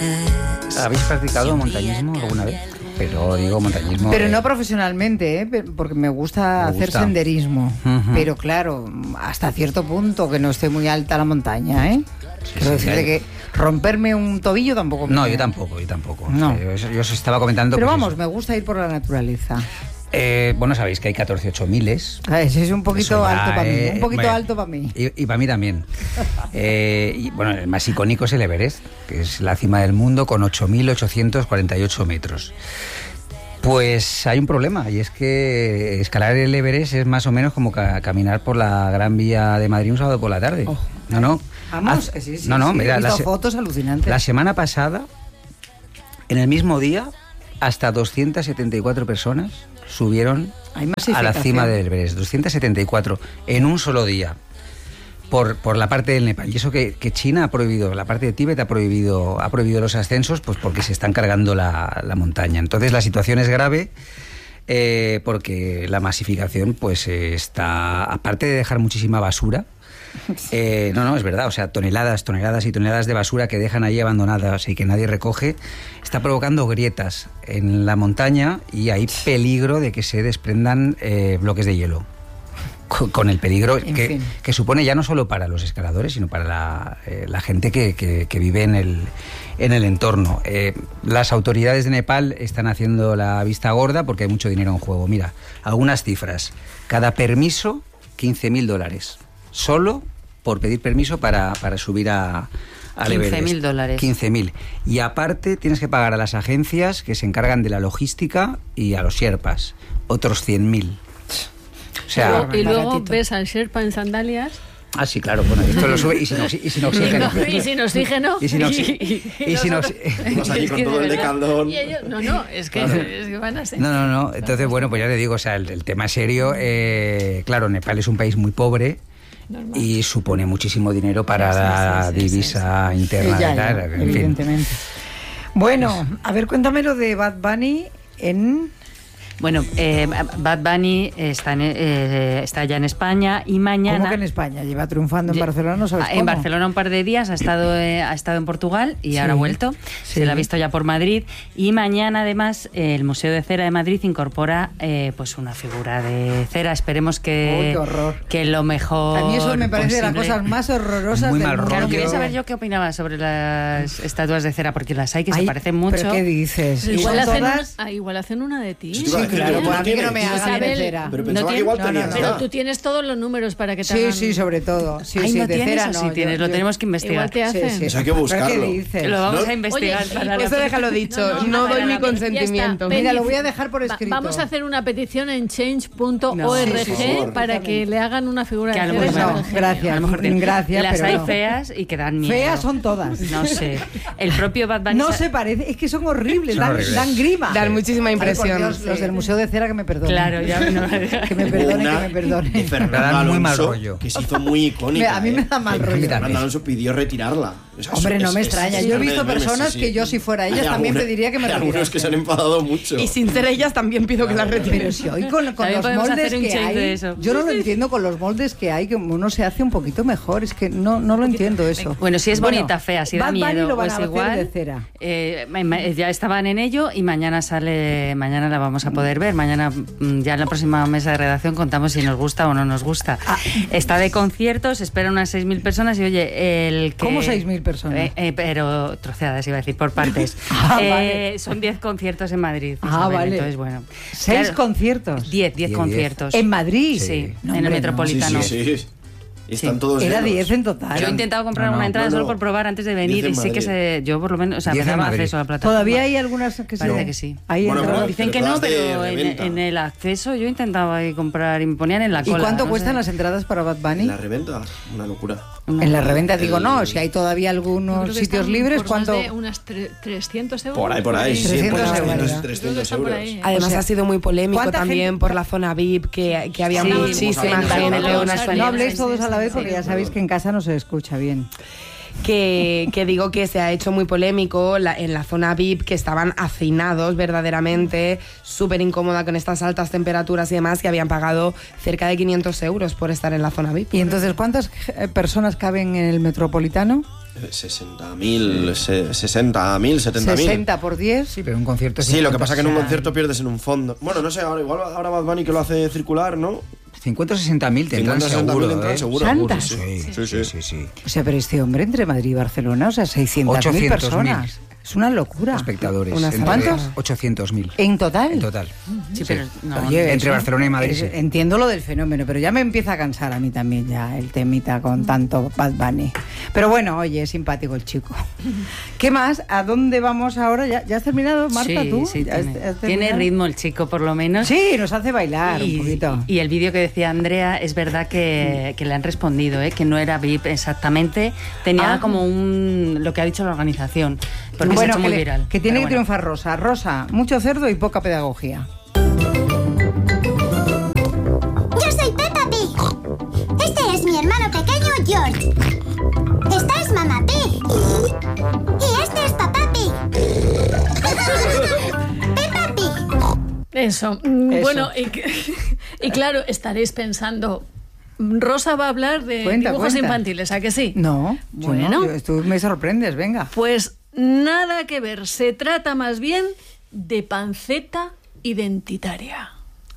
¿Habéis practicado montañismo alguna vez? Pero digo montañismo... Pero no profesionalmente, porque me gusta hacer senderismo. Pero claro, hasta cierto punto, que no esté muy alta la montaña, ¿eh? Quiero decirte que romperme un tobillo tampoco... No, yo tampoco. No. Yo os estaba comentando... Pero pues vamos, eso. me gusta ir por la naturaleza. Bueno, sabéis que hay 14 miles. Es un poquito alto para mí. Un poquito bueno, alto para mí. Y para mí también. Y bueno, el más icónico es el Everest, que es la cima del mundo con 8.848 metros. Pues hay un problema, y es que escalar el Everest es más o menos como caminar por la Gran Vía de Madrid un sábado por la tarde. Oh. No. Vamos, que sí. Mira, he visto fotos alucinantes. La semana pasada, en el mismo día, hasta 274 personas subieron a la cima del Everest. 274 en un solo día. Por la parte del Nepal. Y eso que China ha prohibido, la parte de Tíbet ha prohibido los ascensos, pues porque se están cargando la montaña. Entonces la situación es grave, porque la masificación pues está, aparte de dejar muchísima basura, no, es verdad, o sea, toneladas y toneladas de basura que dejan allí abandonadas y que nadie recoge, está provocando grietas en la montaña y hay peligro de que se desprendan bloques de hielo. Con el peligro que supone ya no solo para los escaladores, sino para la gente que vive en el entorno. Las autoridades de Nepal están haciendo la vista gorda porque hay mucho dinero en juego. Mira, algunas cifras. Cada permiso, $15.000. Solo por pedir permiso para subir al Everest. $15.000. 15.000. Y aparte tienes que pagar a las agencias que se encargan de la logística y a los sherpas otros 100.000. O sea, y luego ves al Sherpa en sandalias. Ah, sí, claro, bueno, esto lo sube y sin oxígeno. Y sin oxígeno. Y sin oxígeno. Vas allí con todo el decaldón. No, es que van a ser. No. Entonces, bueno, pues ya te digo, o sea, el tema es serio. Claro, Nepal es un país muy pobre. Normal. Y supone muchísimo dinero para la divisa interna. Evidentemente. Bueno, a ver, cuéntame lo de Bad Bunny en... Bueno, Bad Bunny está ya en España y mañana... ¿Cómo que en España? ¿Lleva triunfando en Barcelona? ¿No sabes cómo? En Barcelona un par de días, ha estado en Portugal y ahora ha vuelto. Sí. Se la ha visto ya por Madrid. Y mañana, además, el Museo de Cera de Madrid incorpora pues una figura de cera. Esperemos que... ¡Qué horror! Que lo mejor A mí eso me parece de las cosas más horrorosas muy del mal mundo. Claro, quería saber yo qué opinaba sobre las estatuas de cera, porque las hay que se parecen mucho. ¿Pero qué dices? Igual hacen una de ti. Sí, claro, pues a mí que no me hagan de cera. Pero pensaba que igual tenía. Pero tú tienes todos los números para que te hagan... Sí, sobre todo. Sí, no de cera no. Sí tienes, lo tenemos que investigar. Igual te hacen. Sí. Eso hay que buscarlo. ¿Qué dices? Lo vamos a investigar. Oye, para eso déjalo dicho, no doy mi consentimiento. Mira, lo voy a dejar por escrito. Vamos a hacer una petición en change.org para que le hagan una figura de cera. Gracias. A lo mejor gracias, las pero hay no. feas y que dan miedo. Feas son todas. No sé. El propio Bad Bunny... No se parece, es que son horribles, dan grima. Dan muchísima impresión. Dios, los del Museo de Cera que me perdonen. Claro, ya no. Que me perdonen. De Fernando muy mal Alonso, rollo. que se hizo muy icónica. A mí me da mal rollo. Fernando Alonso pidió retirarla. O sea, hombre, no me extraña. Yo he visto personas que yo, si fuera ellas, también pediría que me retirasen. Hay algunos que se han enfadado mucho. Y sin ser ellas también pido que las retiren. Pero si hoy con los moldes que hay, yo no lo entiendo con los moldes que hay, que uno se hace un poquito mejor. Es que no lo entiendo eso. Bueno, si es bonita, fea, si da miedo, lo van pues a igual. de cera. Ya estaban en ello y mañana la vamos a poder ver. Mañana, ya en la próxima mesa de redacción, contamos si nos gusta o no nos gusta. Está de conciertos, esperan unas 6.000 personas y oye, ¿Cómo 6.000 personas? Pero troceadas, iba a decir, por partes. Vale. Son 10 conciertos en Madrid. Vale. Entonces, bueno. 6 conciertos. 10 conciertos. ¿En Madrid? Sí, no, en el Metropolitano. Sí. Están todos Era llenos. 10 en total. Yo he intentado comprar una entrada solo por probar antes de venir y sí que yo por lo menos, o sea, me daba acceso a la plataforma. ¿Todavía hay algunas que sí? Parece que sí. Dicen que no, pero en el acceso yo intentaba ahí comprar y me ponían en la cola. ¿Y cuánto cuestan las entradas para Bad Bunny? En la reventa, una locura. En la reventa digo, no, si hay todavía algunos sitios libres, ¿cuánto? Más de unas 300 euros. Por ahí, 300 euros. Además ha sido muy polémico también por la zona VIP, que había muchísima gente. No habléis todos a la vez porque ya sabéis que en casa no se escucha bien. Que digo que se ha hecho muy polémico en la zona VIP, que estaban hacinados verdaderamente, súper incómoda con estas altas temperaturas y demás, que habían pagado cerca de 500 euros por estar en la zona VIP. ¿Y entonces cuántas personas caben en el Metropolitano? 60.000, 70.000. 60 por 10. Sí, pero un concierto... Sí, lo que pasa es que en un concierto pierdes en un fondo. Bueno, no sé, igual ahora Bad Bunny que lo hace circular, ¿no? 50 o 60.000 tendrán seguro. ¿Tantas? Sí. O sea, pero este hombre entre Madrid y Barcelona, o sea, 600.000 personas. Es una locura. Espectadores. ¿Cuántos? 800.000. ¿En total? En total. Sí, pero no, Oye, entre Barcelona y Madrid. Sí. Entiendo lo del fenómeno, pero ya me empieza a cansar a mí también ya el temita con tanto Bad Bunny. Pero bueno, oye, es simpático el chico. ¿Qué más? ¿A dónde vamos ahora? ¿Ya has terminado, Marta, tú? Sí, tiene ritmo el chico, por lo menos. Sí, nos hace bailar un poquito. Y el vídeo que decía Andrea, es verdad que le han respondido, que no era VIP exactamente. Tenía como lo que ha dicho la organización. Porque se ha hecho muy viral. Que tiene que triunfar Rosa. Rosa, mucho cerdo y poca pedagogía. Yo soy Peppa Pig. Este es mi hermano pequeño George. Esta es Mamá Pig. Y este es Papá Pig. Peppa Pig. Eso. Bueno, y claro, estaréis pensando... Rosa va a hablar de dibujos infantiles, ¿a que sí? No, bueno, tú me sorprendes, venga. Pues nada que ver, se trata más bien de panceta identitaria.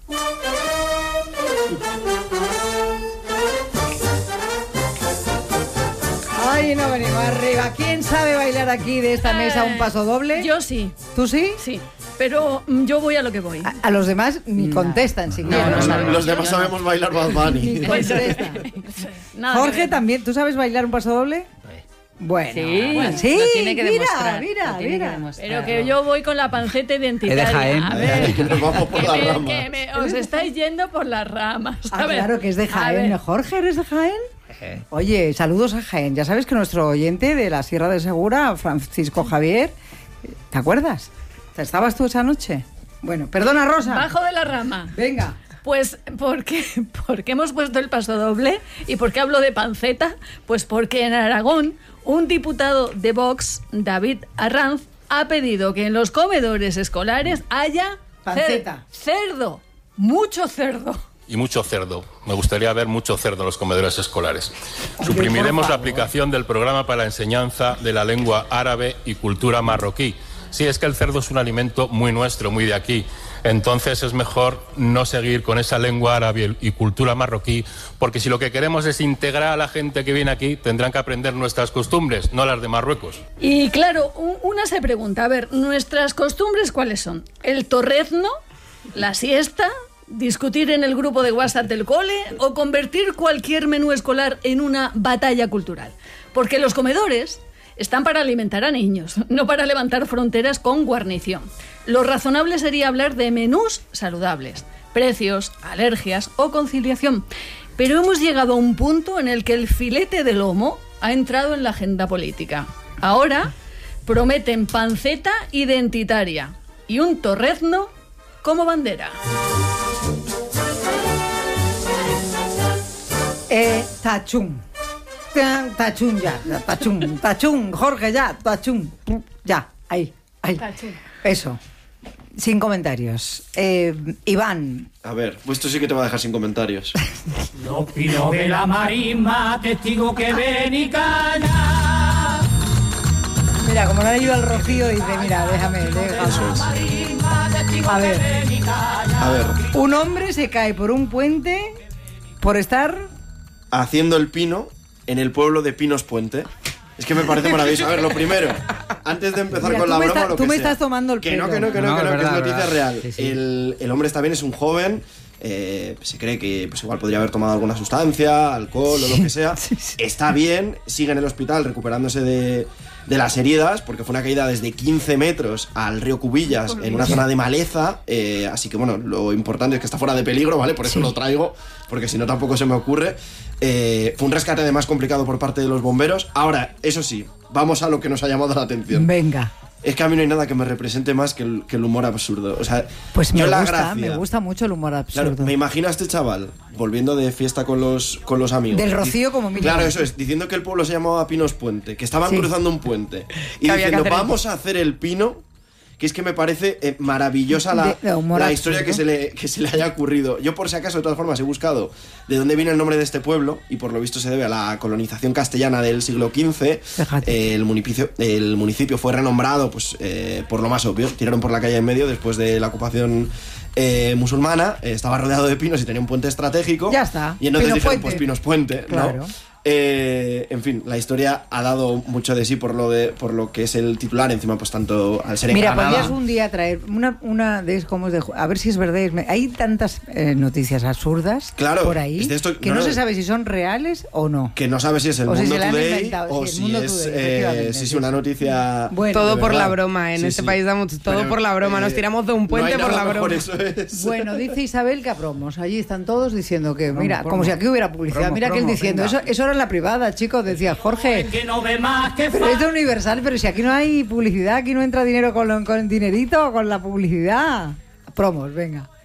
Ay, no venimos arriba. ¿Quién sabe bailar aquí de esta mesa un paso doble? Yo sí. ¿Tú sí? Sí. Pero yo voy a lo que voy. A los demás ni contestan siquiera. No, los demás sabemos bailar Bad Bunny. Ni contestan. Jorge, también. ¿Tú sabes bailar un paso doble? Bueno, sí, lo tiene que demostrar. Mira. Pero que yo voy con la panceta identitaria. Es de Jaén. A ver, Que nos vamos por las ramas. os estáis yendo por las ramas. Claro que es de Jaén. Jorge, ¿eres de Jaén? Oye, saludos a Jaén. Ya sabes que nuestro oyente de la Sierra de Segura, Francisco Javier, ¿te acuerdas? ¿Estabas tú esa noche? Bueno, perdona, Rosa. Bajo de la rama. Venga. Pues porque hemos puesto el paso doble y porque hablo de panceta, pues porque en Aragón un diputado de Vox, David Arranz, ha pedido que en los comedores escolares haya panceta. Cerdo, mucho cerdo. Y mucho cerdo. Me gustaría ver mucho cerdo en los comedores escolares. Suprimiremos la aplicación del programa para la enseñanza de la lengua árabe y cultura marroquí. Sí, es que el cerdo es un alimento muy nuestro, muy de aquí. Entonces es mejor no seguir con esa lengua árabe y cultura marroquí, porque si lo que queremos es integrar a la gente que viene aquí, tendrán que aprender nuestras costumbres, no las de Marruecos. Y claro, una se pregunta, a ver, ¿nuestras costumbres cuáles son? ¿El torrezno? ¿La siesta? ¿Discutir en el grupo de WhatsApp del cole? ¿O convertir cualquier menú escolar en una batalla cultural? Porque los comedores están para alimentar a niños, no para levantar fronteras con guarnición. Lo razonable sería hablar de menús saludables, precios, alergias o conciliación. Pero hemos llegado a un punto en el que el filete de lomo ha entrado en la agenda política. Ahora prometen panceta identitaria y un torrezno como bandera. Tachún. Tachún, Jorge, tachún, ya, ahí. Tachún. Eso, sin comentarios. Iván. A ver, pues esto sí que te va a dejar sin comentarios. Los pinos de la marisma, testigo que ven y calla. Mira, como no le ayuda al Rocío, dice, mira, déjame. A ver, un hombre se cae por un puente por estar... haciendo el pino en el pueblo de Pinos Puente. Es que me parece maravilloso. A ver, lo primero, antes de empezar con la broma, tú me estás tomando el pelo. Que no, que es noticia real. Sí. El hombre está bien, es un joven, se cree que pues igual podría haber tomado alguna sustancia, alcohol o lo que sea. Sí. Está bien, sigue en el hospital recuperándose de las heridas, porque fue una caída desde 15 metros al río Cubillas, en una zona de maleza, así que bueno, lo importante es que está fuera de peligro, ¿vale? Por eso lo traigo, porque si no tampoco se me ocurre. Fue un rescate además complicado por parte de los bomberos. Ahora, eso sí, vamos a lo que nos ha llamado la atención. Venga. Es que a mí no hay nada que me represente más que el humor absurdo. O sea, pues me gusta mucho el humor absurdo. Claro, me imagino a este chaval volviendo de fiesta con los amigos. Del Rocío como mínimo. Claro, eso es, diciendo que el pueblo se llamaba Pinos Puente, que estaban cruzando un puente y diciendo, vamos a hacer el pino, que es que me parece maravillosa la historia que se le haya ocurrido. Yo, por si acaso, de todas formas, he buscado de dónde viene el nombre de este pueblo, y por lo visto se debe a la colonización castellana del siglo XV. El municipio fue renombrado pues por lo más obvio. Tiraron por la calle en medio después de la ocupación musulmana. Estaba rodeado de pinos y tenía un puente estratégico. Ya está. Y entonces Pinos dijeron, Puente. pues Pinos Puente, Claro. ¿no? En fin, la historia ha dado mucho de sí por lo que es el titular, encima pues tanto al ser en Granada. Podrías un día traer una de a ver si es verdad. Hay tantas noticias absurdas por ahí que no se sabe si son reales o no. Que no sabe si es el Mundo Today o si es una noticia. Bueno, todo por la broma. En este país damos todo por la broma. Nos tiramos de un puente por la broma. Bueno, dice Isabel que a promos. Allí están todos diciendo que, mira, como si aquí hubiera publicidad. Mira que él diciendo, eso era en la privada, chicos, decía Jorge. Pero esto es universal, pero si aquí no hay publicidad, aquí no entra dinero con dinerito, con la publicidad. Promos, venga.